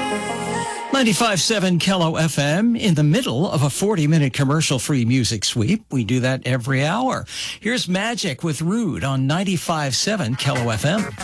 95.7 Kello FM in the middle of a 40-minute commercial-free music sweep. We do that every hour. Here's Magic with Rude on 95.7 Kello FM.